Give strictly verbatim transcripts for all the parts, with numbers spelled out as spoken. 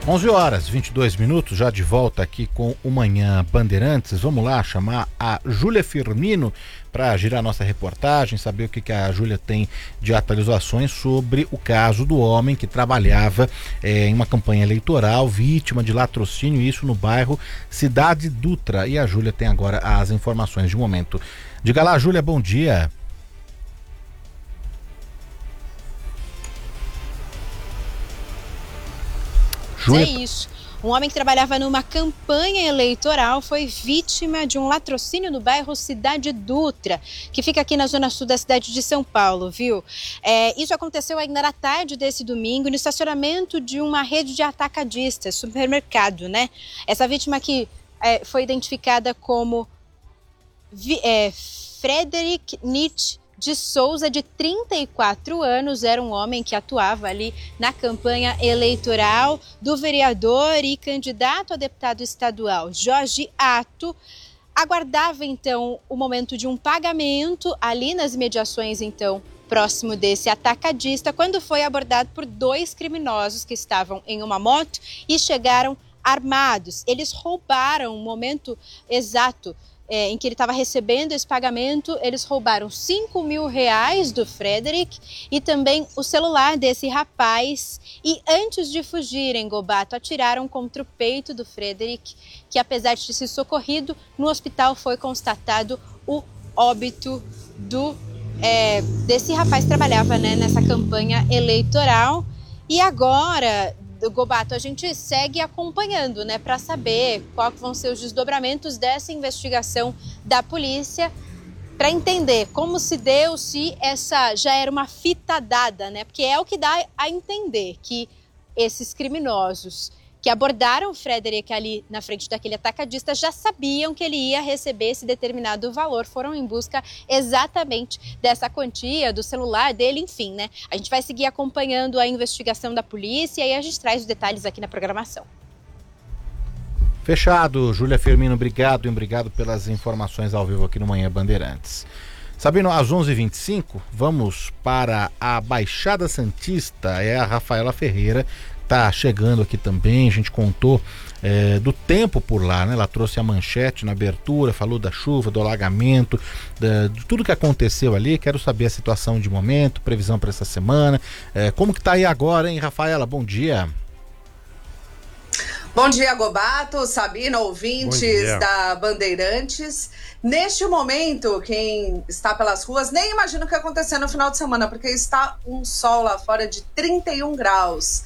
onze horas, vinte e dois minutos, já de volta aqui com o Manhã Bandeirantes. Vamos lá chamar a Júlia Firmino para girar nossa reportagem, saber o que, que a Júlia tem de atualizações sobre o caso do homem que trabalhava é, em uma campanha eleitoral, vítima de latrocínio, isso no bairro Cidade Dutra. E a Júlia tem agora as informações de momento. Diga lá, Júlia, bom dia. É isso. Um homem que trabalhava numa campanha eleitoral foi vítima de um latrocínio no bairro Cidade Dutra, que fica aqui na zona sul da cidade de São Paulo, viu? É, isso aconteceu ainda na tarde desse domingo, no estacionamento de uma rede de atacadistas, supermercado, né? Essa vítima aqui é, foi identificada como é, Frederic Nietzsche de Souza, de trinta e quatro anos, era um homem que atuava ali na campanha eleitoral do vereador e candidato a deputado estadual Jorge Atto. Aguardava então o momento de um pagamento ali nas imediações, então, próximo desse atacadista, quando foi abordado por dois criminosos que estavam em uma moto e chegaram armados. Eles roubaram o momento exato É, em que ele estava recebendo esse pagamento. Eles roubaram cinco mil reais do Frederic e também o celular desse rapaz. E antes de fugirem, Gobato, atiraram contra o peito do Frederic, que apesar de ter sido socorrido, no hospital foi constatado o óbito do, é, desse rapaz que trabalhava, né, nessa campanha eleitoral. E agora, Gobato, a gente segue acompanhando, né, para saber quais vão ser os desdobramentos dessa investigação da polícia, para entender como se deu, se essa já era uma fita dada, né, porque é o que dá a entender que esses criminosos que abordaram o Frederic ali na frente daquele atacadista já sabiam que ele ia receber esse determinado valor, foram em busca exatamente dessa quantia, do celular dele, enfim, né? A gente vai seguir acompanhando a investigação da polícia e a gente traz os detalhes aqui na programação. Fechado, Júlia Firmino, obrigado e obrigado pelas informações ao vivo aqui no Manhã Bandeirantes. Sabino, às onze e vinte e cinco, vamos para a Baixada Santista, é a Rafaela Ferreira, tá chegando aqui também. A gente contou é, do tempo por lá, né? Ela trouxe a manchete na abertura, falou da chuva, do alagamento, da, de tudo que aconteceu ali. Quero saber a situação de momento, previsão para essa semana. É, como que tá aí agora, hein, Rafaela? Bom dia. Bom dia, Gobato, Sabina, ouvintes da Bandeirantes. Neste momento, quem está pelas ruas nem imagina o que aconteceu no final de semana, porque está um sol lá fora de trinta e um graus.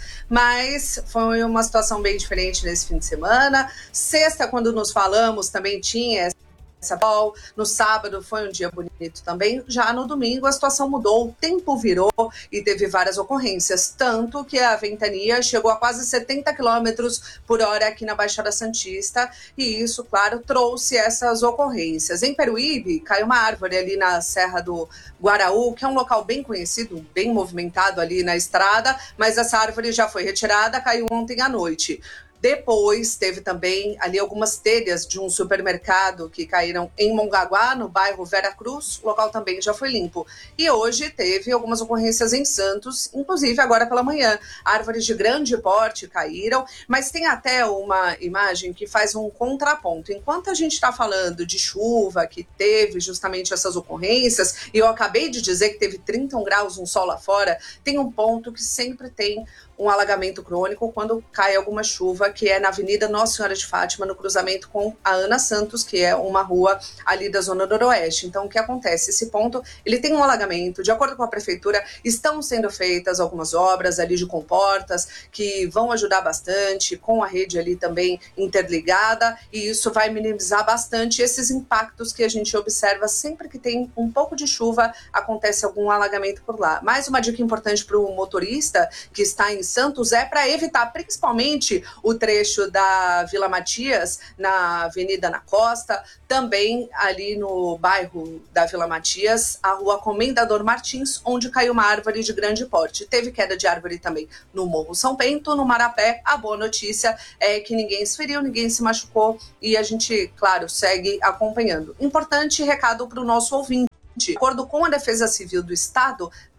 Mas foi uma situação bem diferente nesse fim de semana. Sexta, quando nos falamos, também tinha sol. No sábado foi um dia bonito também. Já no domingo a situação mudou, o tempo virou e teve várias ocorrências, tanto que a ventania chegou a quase setenta quilômetros por hora aqui na Baixada Santista, e isso, claro, trouxe essas ocorrências. Em Peruíbe, caiu uma árvore ali na Serra do Guaraú, que é um local bem conhecido, bem movimentado ali na estrada, mas essa árvore já foi retirada, caiu ontem à noite. Depois teve também ali algumas telhas de um supermercado que caíram em Mongaguá, no bairro Vera Cruz. O local também já foi limpo. E hoje teve algumas ocorrências em Santos, inclusive agora pela manhã. Árvores de grande porte caíram, mas tem até uma imagem que faz um contraponto. Enquanto a gente está falando de chuva, que teve justamente essas ocorrências, e eu acabei de dizer que teve trinta e um graus, um sol lá fora, tem um ponto que sempre tem um alagamento crônico quando cai alguma chuva, que é na Avenida Nossa Senhora de Fátima, no cruzamento com a Ana Santos, que é uma rua ali da Zona Noroeste. Então, o que acontece? Esse ponto, ele tem um alagamento. De acordo com a Prefeitura, estão sendo feitas algumas obras ali de comportas, que vão ajudar bastante, com a rede ali também interligada, e isso vai minimizar bastante esses impactos que a gente observa sempre que tem um pouco de chuva, acontece algum alagamento por lá. Mais uma dica importante para o motorista que está em Santos é para evitar principalmente o trecho da Vila Matias, na Avenida na Costa, também ali no bairro da Vila Matias, a rua Comendador Martins, onde caiu uma árvore de grande porte. Teve queda de árvore também no Morro São Bento, no Marapé. A boa notícia é que ninguém se feriu, ninguém se machucou e a gente, claro, segue acompanhando. Importante recado para o nosso ouvinte. De acordo com a Defesa Civil do Estado,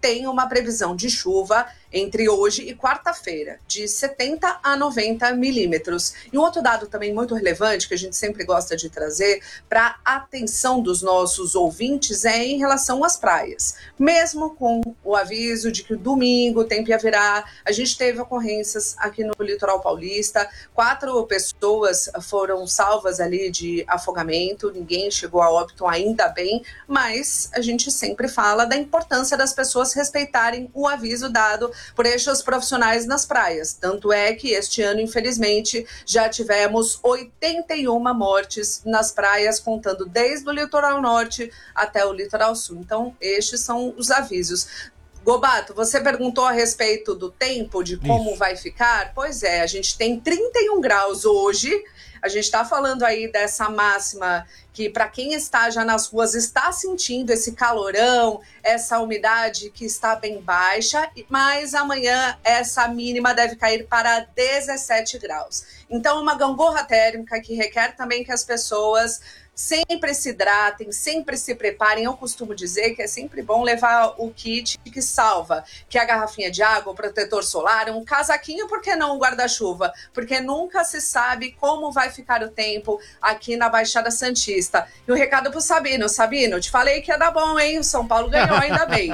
tem uma previsão de chuva entre hoje e quarta-feira, de setenta a noventa milímetros. E um outro dado também muito relevante, que a gente sempre gosta de trazer para a atenção dos nossos ouvintes, é em relação às praias. Mesmo com o aviso de que o domingo o tempo ia virar, a gente teve ocorrências aqui no litoral paulista, quatro pessoas foram salvas ali de afogamento, ninguém chegou a óbito, ainda bem, mas a gente sempre fala da importância das pessoas respeitarem o aviso dado por estes profissionais nas praias. Tanto é que este ano, infelizmente, já tivemos oitenta e uma mortes nas praias, contando desde o litoral norte até o litoral sul. Então, estes são os avisos. Gobato, você perguntou a respeito do tempo, de como Isso. vai ficar? Pois é, a gente tem trinta e um graus hoje. A gente está falando aí dessa máxima que, para quem está já nas ruas, está sentindo esse calorão, essa umidade que está bem baixa, mas amanhã essa mínima deve cair para dezessete graus. Então, uma gangorra térmica que requer também que as pessoas sempre se hidratem, sempre se preparem. Eu costumo dizer que é sempre bom levar o kit que salva, que é a garrafinha de água, o protetor solar, um casaquinho, por que não um guarda-chuva? Porque nunca se sabe como vai ficar o tempo aqui na Baixada Santista. E o recado pro Sabino. Sabino, te falei que ia dar bom, hein? O São Paulo ganhou, ainda bem.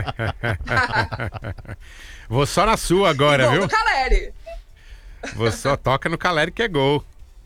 Vou só na sua agora, viu? Do Caleri. Vou só toca no Caleri que é gol.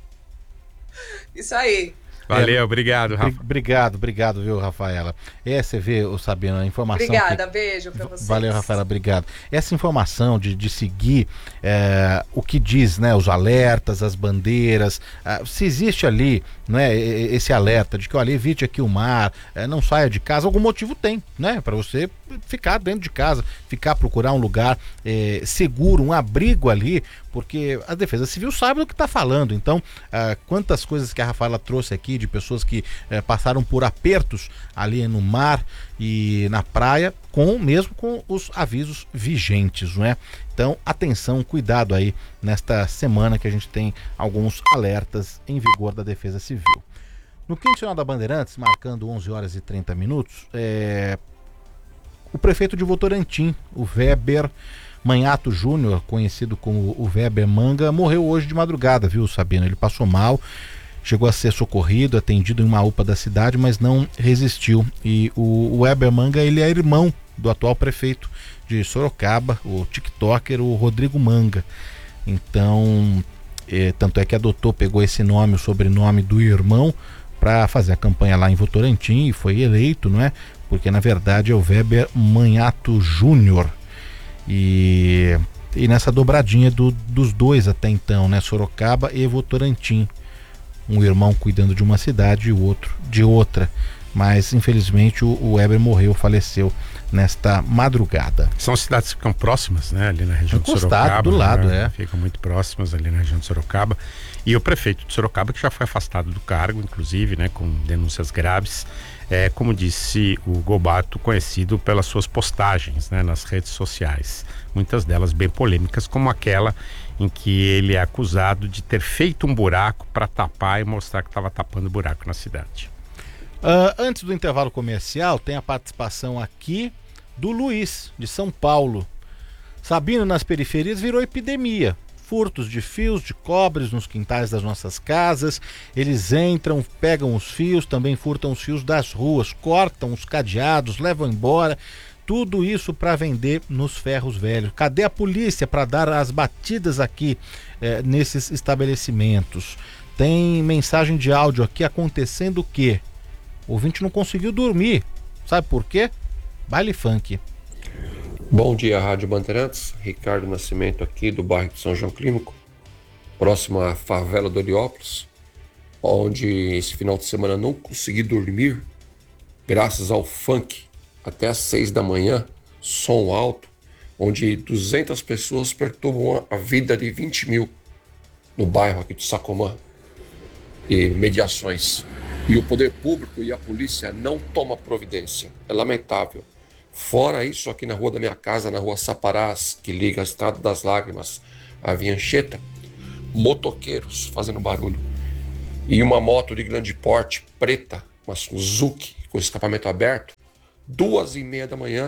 Isso aí. Valeu, é, obrigado, Rafa. Obrigado, obrigado, viu, Rafaela? É, você vê, ô Sabino, a informação... Obrigada, que... beijo pra vocês. Valeu, Rafaela, obrigado. Essa informação de, de seguir é, o que diz, né, os alertas, as bandeiras, é, se existe ali, né, esse alerta de que, olha, evite aqui o mar, é, não saia de casa, algum motivo tem, né, para você ficar dentro de casa, ficar, procurar um lugar é, seguro, um abrigo ali, porque a Defesa Civil sabe do que está falando. Então, ah, quantas coisas que a Rafaela trouxe aqui de pessoas que eh, passaram por apertos ali no mar e na praia, com mesmo com os avisos vigentes, não é? Então, atenção, cuidado aí nesta semana que a gente tem alguns alertas em vigor da Defesa Civil. No Quinto Jornal da Bandeirantes, marcando onze horas e trinta minutos, é... o prefeito de Votorantim, o Weber Manhato Júnior, conhecido como o Weber Manga, morreu hoje de madrugada, viu, Sabino? Ele passou mal, chegou a ser socorrido, atendido em uma U P A da cidade, mas não resistiu. E o Weber Manga, ele é irmão do atual prefeito de Sorocaba, o tiktoker, o Rodrigo Manga. Então, é, tanto é que adotou, pegou esse nome, o sobrenome do irmão, para fazer a campanha lá em Votorantim e foi eleito, não é? Porque na verdade é o Weber Manhato Júnior. E, e nessa dobradinha do, dos dois até então, né? Sorocaba e Votorantim. Um irmão cuidando de uma cidade e o outro de outra. Mas infelizmente o, o Weber morreu, faleceu nesta madrugada. São cidades que ficam próximas, né? Ali na região Encostado, de Sorocaba. do lado, né? é. Ficam muito próximas ali na região de Sorocaba. E o prefeito de Sorocaba, que já foi afastado do cargo, inclusive, né? Com denúncias graves. É, como disse o Gobato, conhecido pelas suas postagens, né, nas redes sociais, muitas delas bem polêmicas, como aquela em que ele é acusado de ter feito um buraco para tapar e mostrar que estava tapando o buraco na cidade. Uh, antes do intervalo comercial, tem a participação aqui do Luiz, de São Paulo. Sabino, nas periferias virou epidemia. Furtos de fios de cobres nos quintais das nossas casas. Eles entram, pegam os fios, também furtam os fios das ruas, cortam os cadeados, levam embora. Tudo isso para vender nos ferros velhos. Cadê a polícia para dar as batidas aqui eh, nesses estabelecimentos? Tem mensagem de áudio aqui acontecendo o quê? O ouvinte não conseguiu dormir. Sabe por quê? Baile funk. Bom dia, Rádio Bandeirantes. Ricardo Nascimento aqui do bairro de São João Clínico, próximo à favela do Heliópolis, onde esse final de semana não consegui dormir, graças ao funk, até às seis da manhã, som alto, onde duzentas pessoas perturbam a vida de vinte mil no bairro aqui de Sacomã e mediações. E o poder público e a polícia não tomam providência. É lamentável. Fora isso, aqui na rua da minha casa, na rua Saparás, que liga a Estrada das Lágrimas à Via Anchieta, motoqueiros fazendo barulho. E uma moto de grande porte, preta, uma Suzuki, com escapamento aberto, duas e meia da manhã,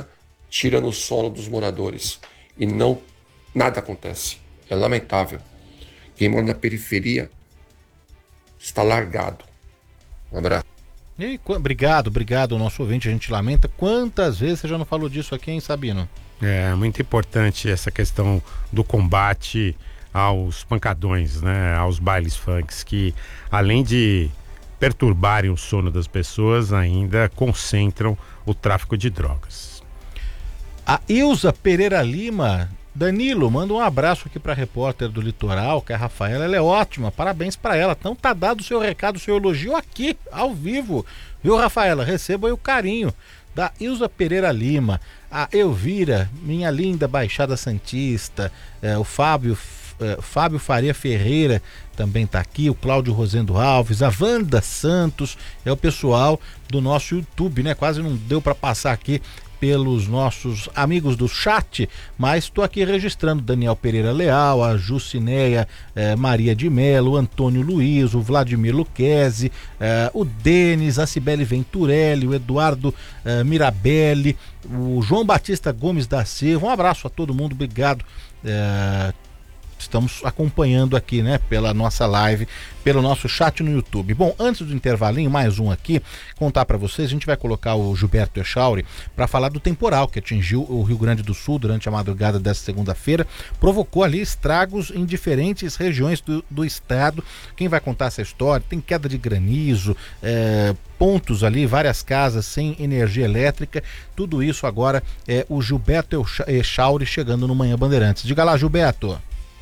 tirando o sono dos moradores. E não, nada acontece. É lamentável. Quem mora na periferia está largado. Um abraço. E, obrigado, obrigado, nosso ouvinte, a gente lamenta. Quantas vezes você já não falou disso aqui, hein, Sabino? É muito importante essa questão do combate aos pancadões, né, aos bailes funks, que além de perturbarem o sono das pessoas, ainda concentram o tráfico de drogas. A Ilza Pereira Lima, Danilo, manda um abraço aqui para a repórter do Litoral, que é a Rafaela, ela é ótima, parabéns para ela. Então tá dado o seu recado, o seu elogio aqui, ao vivo, viu, Rafaela? Receba aí o carinho da Ilza Pereira Lima, a Elvira, minha linda Baixada Santista, é, o Fábio é, Fábio Faria Ferreira também tá aqui, o Cláudio Rosendo Alves, a Wanda Santos, é o pessoal do nosso YouTube, né? Quase não deu para passar aqui pelos nossos amigos do chat, mas estou aqui registrando Daniel Pereira Leal, a Jucineia eh, Maria de Melo, o Antônio Luiz, o Vladimir Luquezzi, eh, o Denis, a Cibele Venturelli, o Eduardo eh, Mirabelli, o João Batista Gomes da Silva. Um abraço a todo mundo, obrigado. Eh, Estamos acompanhando aqui, né, pela nossa live, pelo nosso chat no YouTube. Bom, antes do intervalinho, mais um aqui, contar para vocês, a gente vai colocar o Gilberto Echauri para falar do temporal que atingiu o Rio Grande do Sul durante a madrugada desta segunda-feira, provocou ali estragos em diferentes regiões do, do estado. Quem vai contar essa história? Tem queda de granizo, é, pontos ali, várias casas sem energia elétrica, tudo isso agora é o Gilberto Echauri chegando no Manhã Bandeirantes. Diga lá, Gilberto.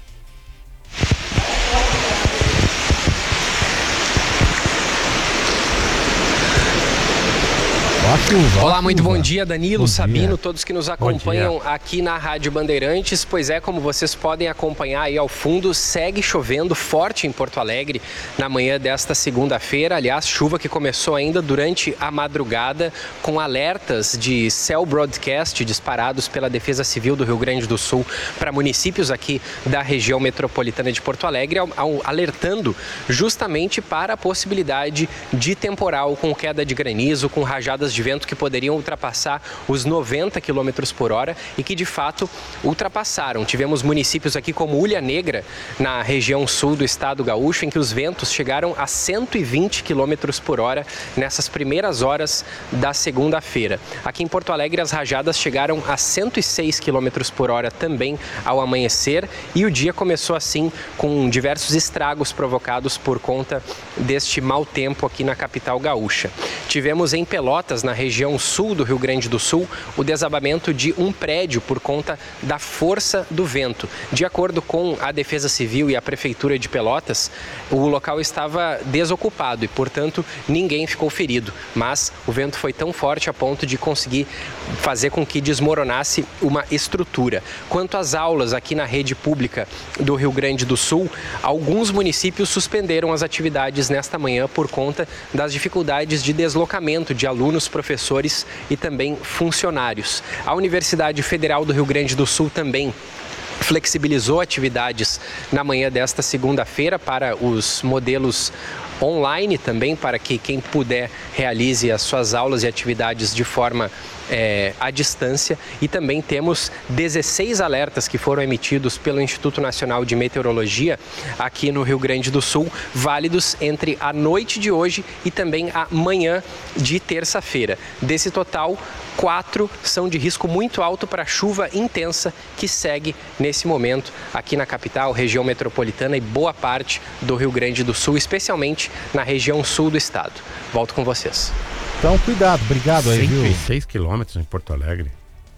Olá, muito bom dia, Danilo, bom Sabino, dia. Todos que nos acompanham aqui na Rádio Bandeirantes. Pois é, como vocês podem acompanhar aí ao fundo, segue chovendo forte em Porto Alegre na manhã desta segunda-feira. Aliás, chuva que começou ainda durante a madrugada, com alertas de cell broadcast disparados pela Defesa Civil do Rio Grande do Sul para municípios aqui da região metropolitana de Porto Alegre, ao, ao, alertando justamente para a possibilidade de temporal com queda de granizo, com rajadas de vento que poderiam ultrapassar os noventa quilômetros por hora e que de fato ultrapassaram. Tivemos municípios aqui como Ulha Negra, na região sul do estado gaúcho, em que os ventos chegaram a cento e vinte quilômetros por hora nessas primeiras horas da segunda-feira. Aqui em Porto Alegre as rajadas chegaram a cento e seis quilômetros por hora também ao amanhecer, e o dia começou assim com diversos estragos provocados por conta deste mau tempo aqui na capital gaúcha. Tivemos em Pelotas, na região sul do Rio Grande do Sul, o desabamento de um prédio por conta da força do vento. De acordo com a Defesa Civil e a Prefeitura de Pelotas, o local estava desocupado e, portanto, ninguém ficou ferido. Mas o vento foi tão forte a ponto de conseguir fazer com que desmoronasse uma estrutura. Quanto às aulas aqui na rede pública do Rio Grande do Sul, alguns municípios suspenderam as atividades nesta manhã por conta das dificuldades de deslocamento de alunos, professores e também funcionários. A Universidade Federal do Rio Grande do Sul também flexibilizou atividades na manhã desta segunda-feira para os modelos online também, para que quem puder realize as suas aulas e atividades de forma é, à distância. E também temos dezesseis alertas que foram emitidos pelo Instituto Nacional de Meteorologia aqui no Rio Grande do Sul, válidos entre a noite de hoje e também a manhã de terça-feira. Desse total, quatro são de risco muito alto para chuva intensa que segue nesse momento aqui na capital, região metropolitana e boa parte do Rio Grande do Sul, especialmente na região sul do estado. Volto com vocês. Então, cuidado, obrigado aí, viu? cento e seis quilômetros em Porto Alegre.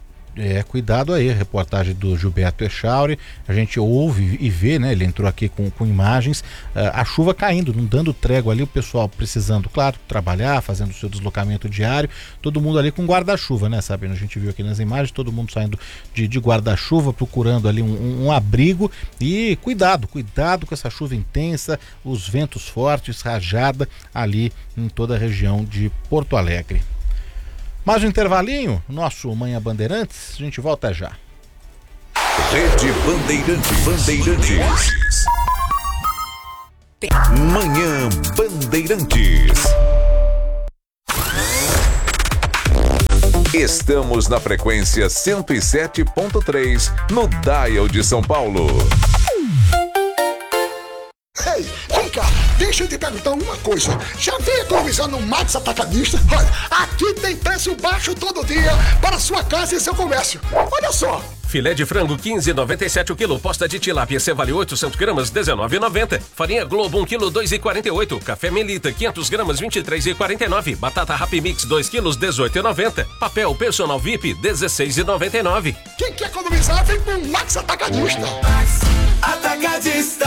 É, cuidado aí, reportagem do Gilberto Echauri, a gente ouve e vê, né, ele entrou aqui com, com imagens, uh, a chuva caindo, não dando trégua ali, o pessoal precisando, claro, trabalhar, fazendo o seu deslocamento diário, todo mundo ali com guarda-chuva, né, sabe, a gente viu aqui nas imagens, todo mundo saindo de, de guarda-chuva, procurando ali um, um, um abrigo, e cuidado, cuidado com essa chuva intensa, os ventos fortes, rajada ali em toda a região de Porto Alegre. Mais um intervalinho, nosso Manhã Bandeirantes, a gente volta já. Rede Bandeirantes, Bandeirantes. Manhã Bandeirantes. Estamos na frequência cento e sete ponto três, no Dial de São Paulo. Ei, vem cá, deixa eu te perguntar uma coisa. Já veio economizar no Max Atacadista? Olha, aqui tem preço baixo todo dia para sua casa e seu comércio. Olha só. Filé de frango quinze reais e noventa e sete centavos o quilo. Posta de tilápia Cevale oitocentos gramas dezenove reais e noventa centavos. Farinha Globo um quilo dois reais e quarenta e oito centavos. Café Melita quinhentos gramas vinte e três reais e quarenta e nove centavos. Batata Happy Mix dois quilos dezoito reais e noventa centavos. Papel Personal V I P dezesseis reais e noventa e nove centavos. Quem quer economizar vem com o Max Atacadista. Max Atacadista.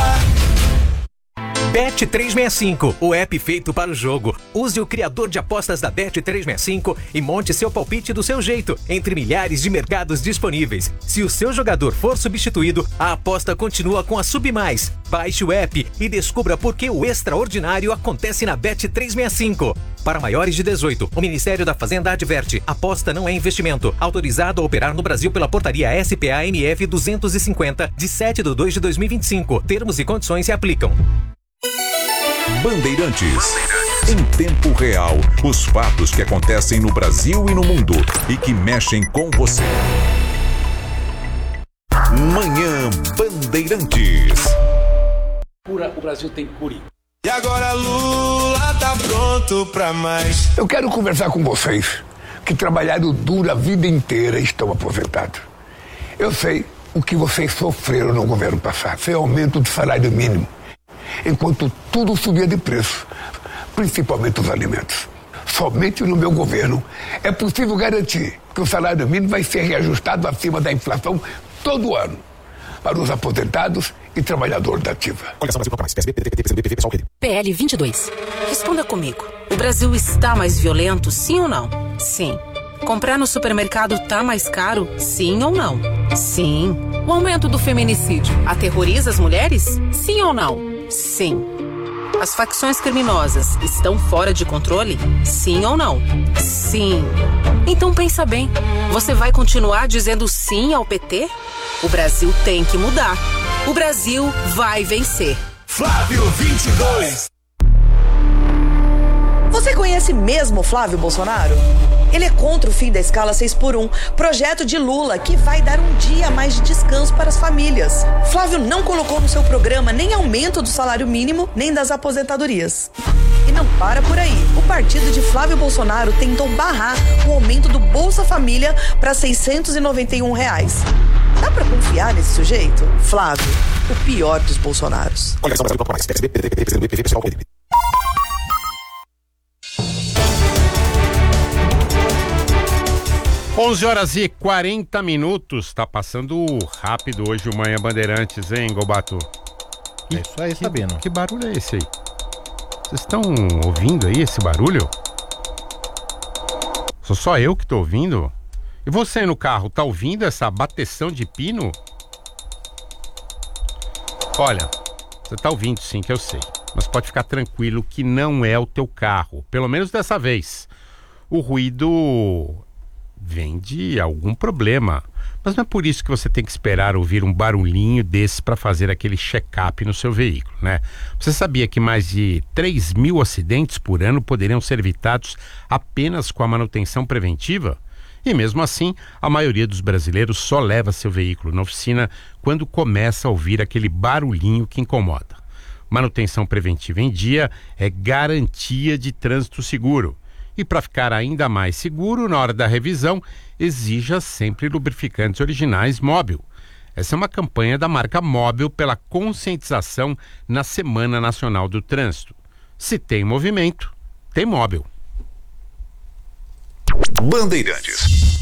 Bet trezentos e sessenta e cinco, o app feito para o jogo. Use o criador de apostas da Bet trezentos e sessenta e cinco e monte seu palpite do seu jeito, entre milhares de mercados disponíveis. Se o seu jogador for substituído, a aposta continua com a Submais. Baixe o app e descubra por que o extraordinário acontece na Bet trezentos e sessenta e cinco. Para maiores de dezoito, o Ministério da Fazenda adverte: aposta não é investimento. Autorizado a operar no Brasil pela portaria S P A M F duzentos e cinquenta, de sete de dois de dois mil e vinte e cinco. Termos e condições se aplicam. Bandeirantes. Em tempo real, os fatos que acontecem no Brasil e no mundo e que mexem com você. Manhã Bandeirantes. O Brasil tem curi. E agora Lula tá pronto pra mais. Eu quero conversar com vocês que trabalharam duro a vida inteira e estão aposentados. Eu sei o que vocês sofreram no governo passado. Foi aumento do salário mínimo, enquanto tudo subia de preço, principalmente os alimentos. Somente no meu governo é possível garantir que o salário mínimo vai ser reajustado acima da inflação todo ano, para os aposentados e trabalhadores da ativa. P L vinte e dois. Responda comigo. O Brasil está mais violento, sim ou não? Sim. Comprar no supermercado tá mais caro, sim ou não? Sim. O aumento do feminicídio aterroriza as mulheres? Sim ou não? Sim. As facções criminosas estão fora de controle? Sim ou não? Sim. Então pensa bem, você vai continuar dizendo sim ao P T? O Brasil tem que mudar. O Brasil vai vencer. Flávio vinte e dois. Você conhece mesmo Flávio Bolsonaro? Ele é contra o fim da escala seis por um, projeto de Lula que vai dar um dia a mais de descanso para as famílias. Flávio não colocou no seu programa nem aumento do salário mínimo, nem das aposentadorias. E não para por aí. O partido de Flávio Bolsonaro tentou barrar o aumento do Bolsa Família para seiscentos e noventa e um reais. Dá pra confiar nesse sujeito? Flávio, o pior dos Bolsonaros. onze horas e quarenta minutos, tá passando rápido hoje o Manhã Bandeirantes, hein, Gobato? É isso aí, Sabino. Que barulho é esse aí? Vocês estão ouvindo aí esse barulho? Sou só eu que tô ouvindo? E você no carro, tá ouvindo essa bateção de pino? Olha, você tá ouvindo sim, que eu sei. Mas pode ficar tranquilo que não é o teu carro. Pelo menos dessa vez. O ruído vem de algum problema. Mas não é por isso que você tem que esperar ouvir um barulhinho desse para fazer aquele check-up no seu veículo, né? Você sabia que mais de três mil acidentes por ano poderiam ser evitados apenas com a manutenção preventiva? E mesmo assim, a maioria dos brasileiros só leva seu veículo na oficina quando começa a ouvir aquele barulhinho que incomoda. Manutenção preventiva em dia é garantia de trânsito seguro. E para ficar ainda mais seguro, na hora da revisão, exija sempre lubrificantes originais Móbil. Essa é uma campanha da marca Móbil pela conscientização na Semana Nacional do Trânsito. Se tem movimento, tem Móbil. Bandeirantes.